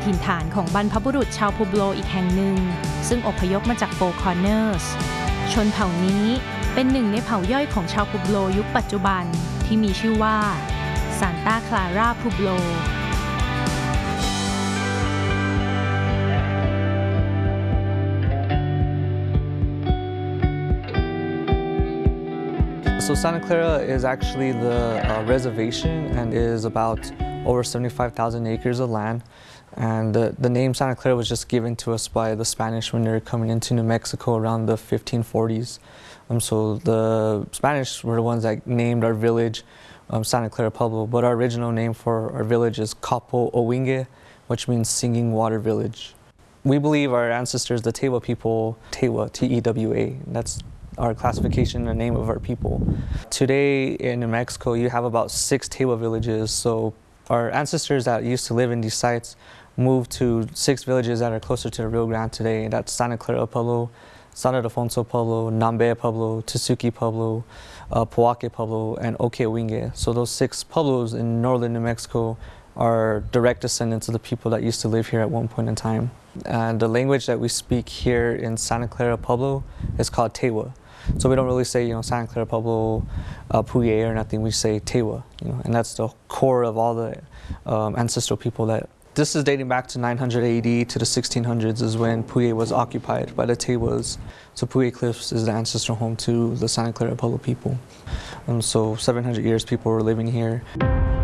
ถิ่นฐานของบรรพบุรุษชาวพูโบโลอีกแห่งหนึ่งซึ่งอพยพมาจากโฟร์คอร์เนอร์สชนเผ่านี้เป็นหนึ่งในเผ่าย่อยของชาวพูโบโลยุคปัจจุบันที่มีชื่อว่าซานตาคลาราพูโบโล So Santa Clara is actually the reservation and is about over 75,000 acres of land. And the name Santa Clara was just given to us by the Spanish when they were coming into New Mexico around the 1540s. So the Spanish were the ones that named our village Santa Clara Pueblo, but our original name for our village is Capo Owinge, which means singing water village. We believe our ancestors, the Tewa people, Tewa, T-E-W-A, that's our classification and the name of our people. Today in New Mexico, you have about 6 Tewa villages. So our ancestors that used to live in these sites moved to 6 villages that are closer to the Rio Grande today. That's Santa Clara Pueblo, San Ildefonso Pueblo, Nambe Pueblo, Tesuque Pueblo, Poake Pueblo, and Okeowinge. So those 6 pueblos in northern New Mexico are direct descendants of the people that used to live here at one point in time. And the language that we speak here in Santa Clara Pueblo is called Tewa. So we don't really say, Santa Clara Pueblo, Puye or nothing. We say Tewa, and that's the core of all the ancestral people. This is dating back to 900 AD to the 1600s is when Puye was occupied by the Tewas. So Puye Cliffs is the ancestral home to the Santa Clara Pueblo people. So 700 years people were living here.